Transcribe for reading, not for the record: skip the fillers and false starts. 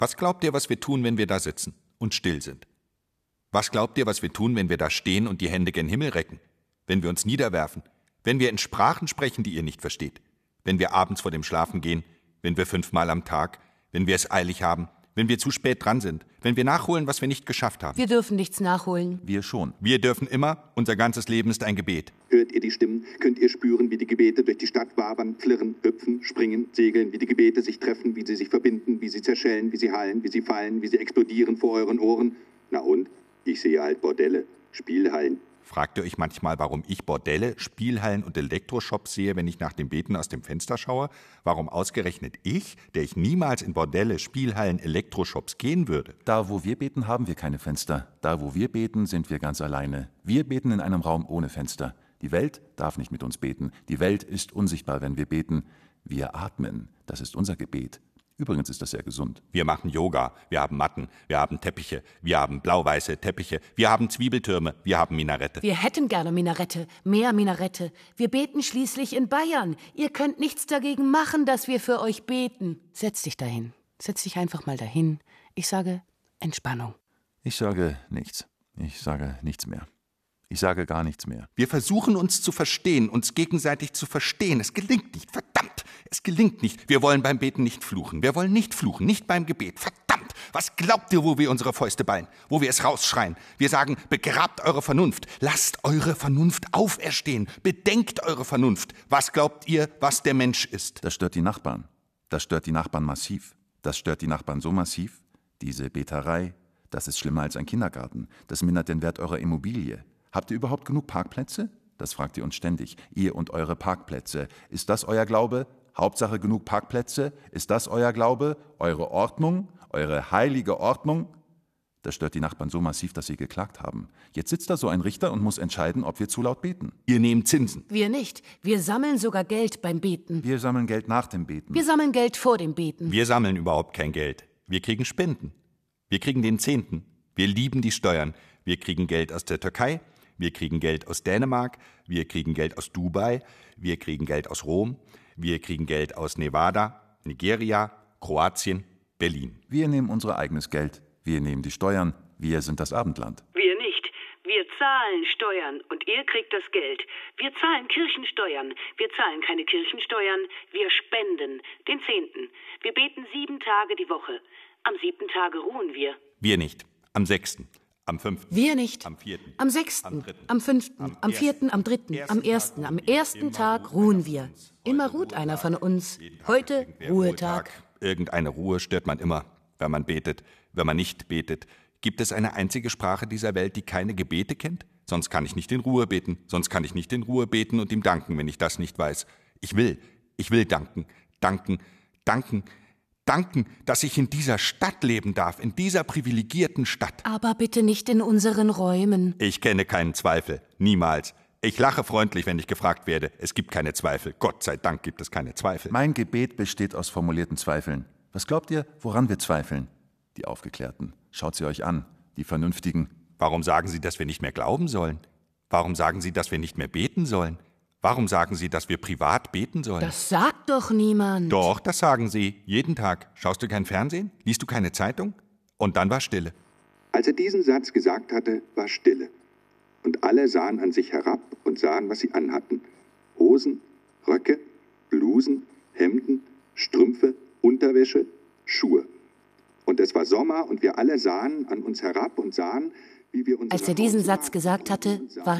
Was glaubt ihr, was wir tun, wenn wir da sitzen und still sind? Was glaubt ihr, was wir tun, wenn wir da stehen und die Hände gen Himmel recken? Wenn wir uns niederwerfen? Wenn wir in Sprachen sprechen, die ihr nicht versteht? Wenn wir abends vor dem Schlafen gehen? Wenn wir 5-mal am Tag? Wenn wir es eilig haben? Wenn wir zu spät dran sind? Wenn wir nachholen, was wir nicht geschafft haben? Wir dürfen nichts nachholen. Wir schon. Wir dürfen immer, unser ganzes Leben ist ein Gebet. Hört ihr die Stimmen? Könnt ihr spüren, wie die Gebete durch die Stadt wabern, flirren, hüpfen, springen, segeln, wie die Gebete sich treffen, wie sie sich verbinden, wie sie zerschellen, wie sie hallen, wie sie fallen, wie sie explodieren vor euren Ohren? Na und? Ich sehe halt Bordelle, Spielhallen. Fragt ihr euch manchmal, warum ich Bordelle, Spielhallen und Elektroshops sehe, wenn ich nach dem Beten aus dem Fenster schaue? Warum ausgerechnet ich, der ich niemals in Bordelle, Spielhallen, Elektroshops gehen würde? Da, wo wir beten, haben wir keine Fenster. Da, wo wir beten, sind wir ganz alleine. Wir beten in einem Raum ohne Fenster. Die Welt darf nicht mit uns beten. Die Welt ist unsichtbar, wenn wir beten. Wir atmen. Das ist unser Gebet. Übrigens ist das sehr gesund. Wir machen Yoga, wir haben Matten, wir haben Teppiche, wir haben blau-weiße Teppiche, wir haben Zwiebeltürme, wir haben Minarette. Wir hätten gerne Minarette, mehr Minarette. Wir beten schließlich in Bayern. Ihr könnt nichts dagegen machen, dass wir für euch beten. Setz dich dahin. Setz dich einfach mal dahin. Ich sage Entspannung. Ich sage nichts. Ich sage nichts mehr. Ich sage gar nichts mehr. Wir versuchen uns zu verstehen, uns gegenseitig zu verstehen. Es gelingt nicht, verdammt, es gelingt nicht. Wir wollen beim Beten nicht fluchen. Wir wollen nicht fluchen, nicht beim Gebet. Verdammt, was glaubt ihr, wo wir unsere Fäuste ballen? Wo wir es rausschreien? Wir sagen, begrabt eure Vernunft. Lasst eure Vernunft auferstehen. Bedenkt eure Vernunft. Was glaubt ihr, was der Mensch ist? Das stört die Nachbarn. Das stört die Nachbarn massiv. Das stört die Nachbarn so massiv. Diese Beterei, das ist schlimmer als ein Kindergarten. Das mindert den Wert eurer Immobilie. Habt ihr überhaupt genug Parkplätze? Das fragt ihr uns ständig. Ihr und eure Parkplätze. Ist das euer Glaube? Hauptsache genug Parkplätze? Ist das euer Glaube? Eure Ordnung? Eure heilige Ordnung? Das stört die Nachbarn so massiv, dass sie geklagt haben. Jetzt sitzt da so ein Richter und muss entscheiden, ob wir zu laut beten. Ihr nehmt Zinsen. Wir nicht. Wir sammeln sogar Geld beim Beten. Wir sammeln Geld nach dem Beten. Wir sammeln Geld vor dem Beten. Wir sammeln überhaupt kein Geld. Wir kriegen Spenden. Wir kriegen den Zehnten. Wir lieben die Steuern. Wir kriegen Geld aus der Türkei. Wir kriegen Geld aus Dänemark, wir kriegen Geld aus Dubai, wir kriegen Geld aus Rom, wir kriegen Geld aus Nevada, Nigeria, Kroatien, Berlin. Wir nehmen unser eigenes Geld, wir nehmen die Steuern, wir sind das Abendland. Wir nicht. Wir zahlen Steuern und ihr kriegt das Geld. Wir zahlen Kirchensteuern. Wir zahlen keine Kirchensteuern, wir spenden den Zehnten. Wir beten 7 Tage die Woche. Am 7. Tage ruhen wir. Wir nicht. Am 6., am 5., wir nicht. am 4., am 6., am 3., am 5., am am 4., 1., am 3., am 1., am 1. Tag ruhen wir. Immer ruht einer von uns. Heute Ruhetag. Irgendeine Ruhe stört man immer, wenn man betet. Wenn man nicht betet, gibt es eine einzige Sprache dieser Welt, die keine Gebete kennt? Sonst kann ich nicht in Ruhe beten. Sonst kann ich nicht in Ruhe beten und ihm danken, wenn ich das nicht weiß. Ich will danken, danken, danken. Danken, dass ich in dieser Stadt leben darf, in dieser privilegierten Stadt. Aber bitte nicht in unseren Räumen. Ich kenne keinen Zweifel, niemals. Ich lache freundlich, wenn ich gefragt werde. Es gibt keine Zweifel. Gott sei Dank gibt es keine Zweifel. Mein Gebet besteht aus formulierten Zweifeln. Was glaubt ihr, woran wir zweifeln? Die Aufgeklärten. Schaut sie euch an, die Vernünftigen. Warum sagen Sie, dass wir nicht mehr glauben sollen? Warum sagen Sie, dass wir nicht mehr beten sollen? Warum sagen Sie, dass wir privat beten sollen? Das sagt doch niemand. Doch, das sagen Sie. Jeden Tag. Schaust du kein Fernsehen? Liest du keine Zeitung? Und dann war Stille. Als er diesen Satz gesagt hatte, war Stille. Und alle sahen an sich herab und sahen, was sie anhatten. Hosen, Röcke, Blusen, Hemden, Strümpfe, Unterwäsche, Schuhe. Und es war Sommer und wir alle sahen an uns herab und sahen, wie wir unsere Als er diesen Hausmaßen Satz gesagt hatte, war